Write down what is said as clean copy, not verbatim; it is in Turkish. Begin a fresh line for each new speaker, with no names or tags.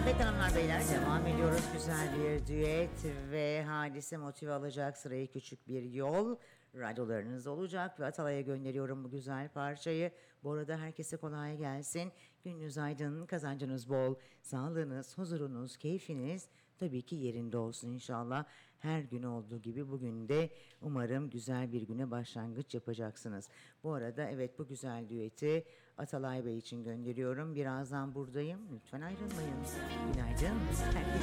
Evet hanımlar beyler, devam ediyoruz. Güzel bir düet ve Hadise motive alacak sırayı Küçük Bir Yol radyolarınızda olacak ve Atalay'a gönderiyorum bu güzel parçayı. Bu arada herkese kolay gelsin. Gününüz aydın, kazancınız bol, sağlığınız, huzurunuz, keyfiniz tabii ki yerinde olsun inşallah. Her gün olduğu gibi bugün de umarım güzel bir güne başlangıç yapacaksınız. Bu arada evet, bu güzel düeti Atalay Bey için gönderiyorum. Birazdan buradayım. Lütfen ayrılmayın. Günaydın. Herkese